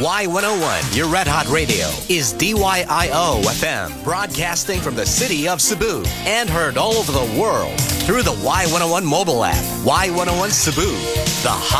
Y101, your Red Hot Radio, is DYIO FM, broadcasting from the city of Cebu and heard all over the world through the Y101 mobile app. Y101 Cebu, the hot